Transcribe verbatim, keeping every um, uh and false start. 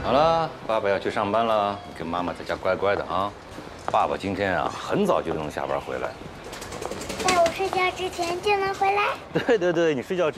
好了，爸爸要去上班了，你跟妈妈在家乖乖的啊。爸爸今天啊很早就能下班回来。 在我睡觉之前就能回来？ 对对对，你睡觉之